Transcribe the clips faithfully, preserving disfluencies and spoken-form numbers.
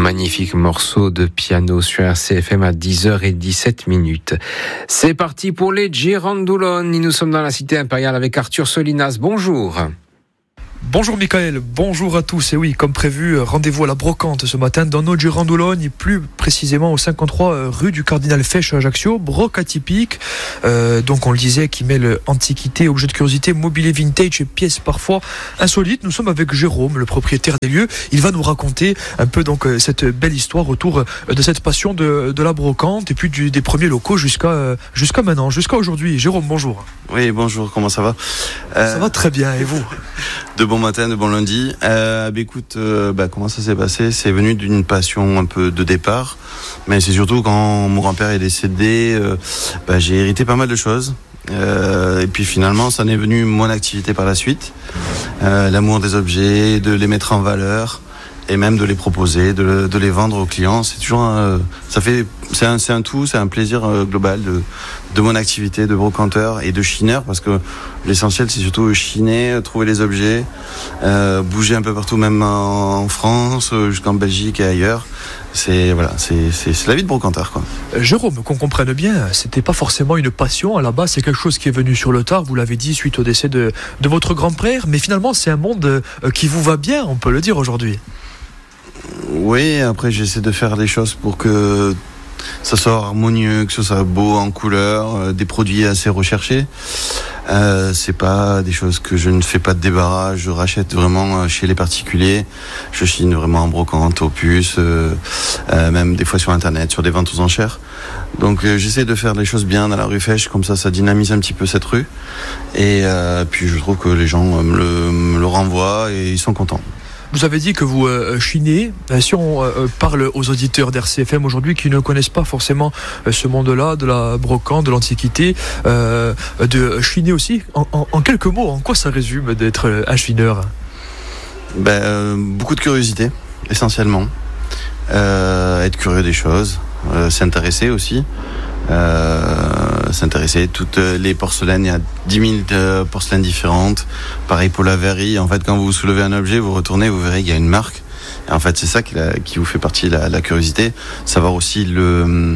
magnifique morceau de piano sur R C F M à dix heures dix-sept minutes. C'est parti pour les Girandoloni. Nous sommes dans la cité impériale avec Arthur Solinas. Bonjour. Bonjour Michael, bonjour à tous. Et oui, comme prévu, rendez-vous à la brocante ce matin dans nos Girandoloni, plus précisément au cinquante-trois rue du Cardinal Fesch à Ajaccio. Broc atypique, euh, donc on le disait, qui mêle antiquité, objets de curiosité, mobilier vintage et pièces parfois insolites. Nous sommes avec Jérôme, le propriétaire des lieux. Il va nous raconter un peu donc cette belle histoire autour de cette passion de, de la brocante et puis du, des premiers locaux jusqu'à, jusqu'à maintenant, jusqu'à aujourd'hui. Jérôme, bonjour. Oui, bonjour, comment ça va euh... Ça va très bien, et vous? De bon matin, de bon lundi. Euh, bah, écoute, euh, bah, comment ça s'est passé? C'est venu d'une passion un peu de départ, mais c'est surtout quand mon grand-père est décédé, euh, bah, j'ai hérité pas mal de choses. Euh, et puis finalement, ça en est venu mon activité par la suite. Euh, l'amour des objets, de les mettre en valeur, et même de les proposer, de, de les vendre aux clients. C'est toujours, un, ça fait, c'est un, c'est un tout, c'est un plaisir euh, global de, de mon activité de brocanteur et de chineur, parce que l'essentiel c'est surtout chiner, trouver les objets, euh, bouger un peu partout, même en, en France, jusqu'en Belgique et ailleurs. C'est voilà, c'est, c'est, c'est la vie de brocanteur, quoi. Jérôme, qu'on comprenne bien, c'était pas forcément une passion à la base, c'est quelque chose qui est venu sur le tard, vous l'avez dit, suite au décès de, de votre grand-père, mais finalement c'est un monde euh, qui vous va bien, on peut le dire aujourd'hui. Oui, après j'essaie de faire les choses pour que ça soit harmonieux, que ce soit beau en couleur, euh, des produits assez recherchés. Euh, c'est pas des choses que je ne fais pas de débarras, je rachète vraiment chez les particuliers, je chine vraiment en brocante, aux puces, euh, euh, même des fois sur internet, sur des ventes aux enchères. Donc euh, j'essaie de faire les choses bien dans la rue Fesch, comme ça ça dynamise un petit peu cette rue, et euh, puis je trouve que les gens me le, me le renvoient et ils sont contents. Vous avez dit que vous euh, chinez. Si on euh, parle aux auditeurs d'R C F M aujourd'hui qui ne connaissent pas forcément euh, ce monde-là, de la brocante, de l'antiquité, euh, de chiner aussi, en, en, en quelques mots, en quoi ça résume d'être un chineur? Ben, euh, beaucoup de curiosité, essentiellement. Euh, être curieux des choses, euh, s'intéresser aussi. Euh, s'intéresser toutes les porcelaines, il y a dix mille euh, porcelaines différentes. Pareil pour la verrerie, en fait quand vous soulevez un objet, vous retournez, vous verrez qu'il y a une marque, et en fait c'est ça qui, la, qui vous fait partie de la, la curiosité, savoir aussi le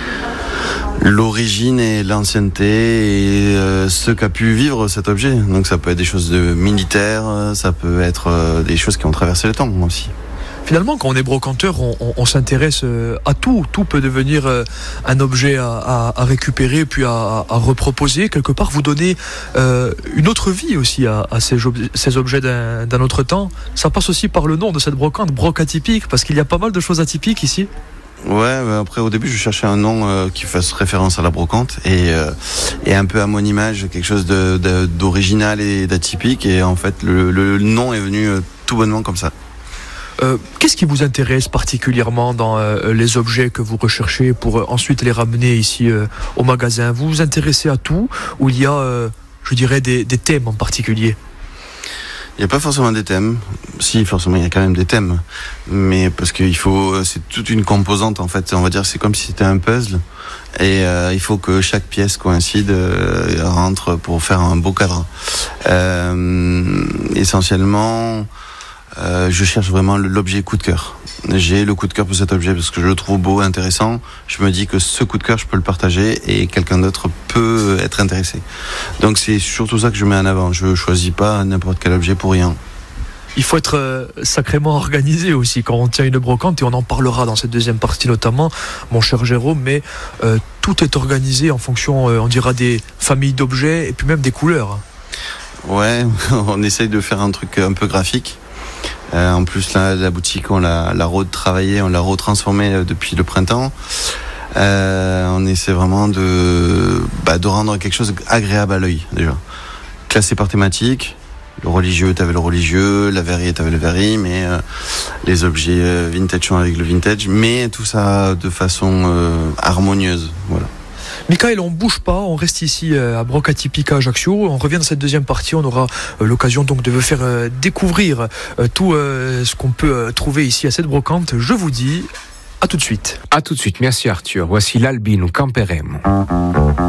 l'origine et l'ancienneté et euh, ce qu'a pu vivre cet objet. Donc ça peut être des choses de militaires, ça peut être euh, des choses qui ont traversé le temps aussi. Finalement, quand on est brocanteur, on, on, on s'intéresse à tout. Tout peut devenir un objet à, à, à récupérer, puis à, à reproposer. Quelque part, vous donnez euh, une autre vie aussi à, à ces, ob- ces objets d'un, d'un autre temps. Ça passe aussi par le nom de cette brocante, broc atypique, parce qu'il y a pas mal de choses atypiques ici. Ouais, après au début je cherchais un nom euh, qui fasse référence à la brocante et, euh, et un peu à mon image, quelque chose de, de, d'original et d'atypique, et en fait le, le nom est venu euh, tout bonnement comme ça. Euh, qu'est-ce qui vous intéresse particulièrement dans euh, les objets que vous recherchez pour euh, ensuite les ramener ici euh, au magasin? Vous vous intéressez à tout, ou il y a, euh, je dirais, des, des thèmes en particulier? Il n'y a pas forcément des thèmes. Si, forcément, il y a quand même des thèmes. Mais parce qu'il faut, c'est toute une composante, en fait. On va dire, c'est comme si c'était un puzzle. Et euh, il faut que chaque pièce coïncide, euh, rentre pour faire un beau cadre. Euh, essentiellement, Euh, je cherche vraiment l'objet coup de cœur. J'ai le coup de cœur pour cet objet parce que je le trouve beau, intéressant. Je me dis que ce coup de cœur, je peux le partager et quelqu'un d'autre peut être intéressé. Donc c'est surtout ça que je mets en avant. Je choisis pas n'importe quel objet pour rien. Il faut être euh, sacrément organisé aussi quand on tient une brocante, et on en parlera dans cette deuxième partie notamment, mon cher Jérôme, mais euh, tout est organisé en fonction, euh, on dira, des familles d'objets et puis même des couleurs. Ouais, on essaye de faire un truc un peu graphique. Euh, en plus, la, la boutique, on l'a, l'a retravaillée, on l'a retransformée depuis le printemps. Euh, on essaie vraiment de, bah, de rendre quelque chose agréable à l'œil, déjà. Classé par thématique. Le religieux, t'avais le religieux, la verrerie, t'avais le verrerie, mais euh, les objets euh, vintage sont avec le vintage, mais tout ça de façon euh, harmonieuse. Voilà. Michael, on ne bouge pas, on reste ici à Broc atypique à Ajaccio. On revient dans cette deuxième partie, on aura l'occasion donc de vous faire découvrir tout ce qu'on peut trouver ici à cette brocante. Je vous dis à tout de suite. À tout de suite, merci Arthur. Voici l'Albino Camperemo.